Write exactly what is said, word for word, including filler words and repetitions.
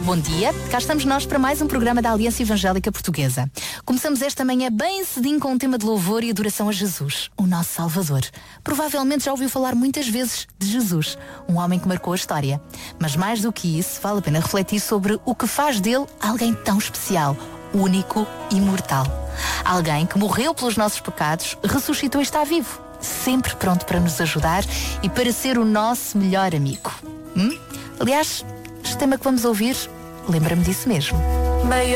Bom dia, cá estamos nós para mais um programa da Aliança Evangélica Portuguesa. Começamos esta manhã bem cedinho com um tema de louvor e adoração a Jesus, o nosso Salvador. Provavelmente já ouviu falar muitas vezes de Jesus, um homem que marcou a história. Mas mais do que isso, vale a pena refletir sobre o que faz dele alguém tão especial, único e imortal. Alguém que morreu pelos nossos pecados, ressuscitou e está vivo, sempre pronto para nos ajudar e para ser o nosso melhor amigo. Hum? Aliás, este tema que vamos ouvir lembra-me disso mesmo.